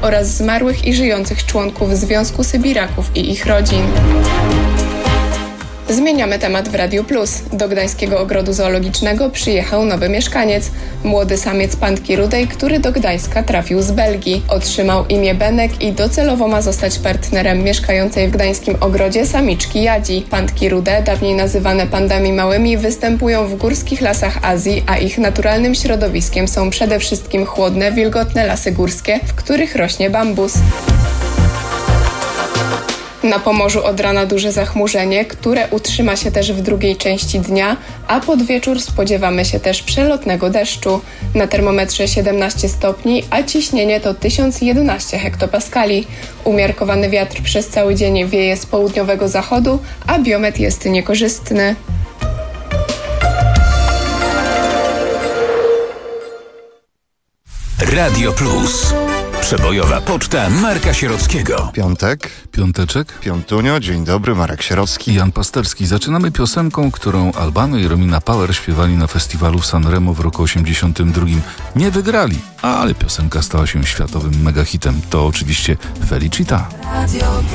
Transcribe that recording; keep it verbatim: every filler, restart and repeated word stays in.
oraz zmarłych i żyjących członków Związku Sybiraków i ich rodzin. Zmieniamy temat w Radiu Plus. Do Gdańskiego Ogrodu Zoologicznego przyjechał nowy mieszkaniec. Młody samiec pantki rudej, który do Gdańska trafił z Belgii. Otrzymał imię Benek i docelowo ma zostać partnerem mieszkającej w Gdańskim Ogrodzie samiczki Jadzi. Pantki rude, dawniej nazywane pandami małymi, występują w górskich lasach Azji, a ich naturalnym środowiskiem są przede wszystkim chłodne, wilgotne lasy górskie, w których rośnie bambus. Na Pomorzu od rana duże zachmurzenie, które utrzyma się też w drugiej części dnia, a pod wieczór spodziewamy się też przelotnego deszczu. Na termometrze siedemnaście stopni, a ciśnienie to tysiąc jedenaście hektopaskali. Umiarkowany wiatr przez cały dzień wieje z południowego zachodu, a biometr jest niekorzystny. Radio Plus. Przebojowa poczta Marka Sierockiego. Piątek. Piąteczek. Piątunio, dzień dobry, Marek Sierocki. Jan Pasterski. Zaczynamy piosenką, którą Albano i Romina Power śpiewali na festiwalu w Sanremo w roku osiemdziesiątym drugim. Nie wygrali, ale piosenka stała się światowym megahitem. To oczywiście Felicita.